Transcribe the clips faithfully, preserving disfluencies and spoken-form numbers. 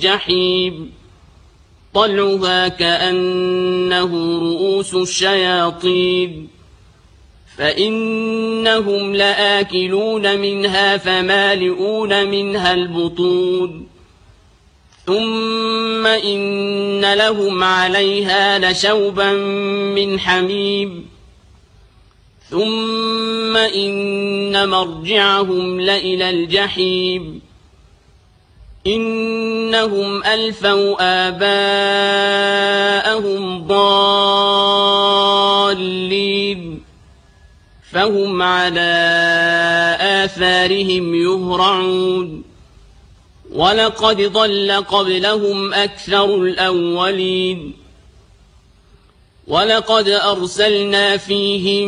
الجحيم طلعها كأنه رؤوس الشياطين فإنهم لآكلون منها فمالئون منها البطون ثم إن لهم عليها لشوبا من حميم ثم إن مرجعهم لإلى الجحيم إنهم ألفوا آباءهم ضالين فهم على آثارهم يهرعون ولقد ضل قبلهم أكثر الأولين ولقد أرسلنا فيهم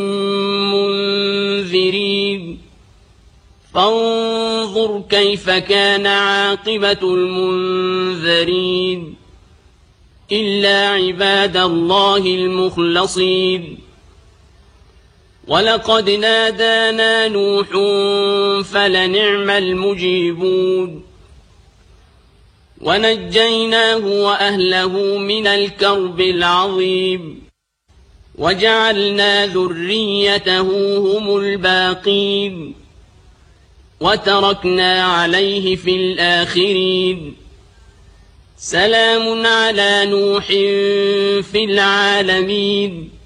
منذرين فانظر كيف كان عاقبة المنذرين إلا عباد الله المخلصين ولقد نادانا نوح فلنعم المجيبون ونجيناه وأهله من الكرب العظيم وجعلنا ذريته هم الباقين وتركنا عليه في الآخرين سلام على نوح في العالمين